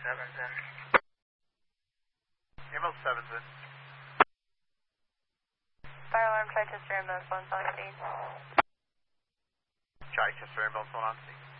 7's in. Ambulance 7's in. Fire alarm, Chichester ambulance 1 on scene. Chichester ambulance 1 on scene.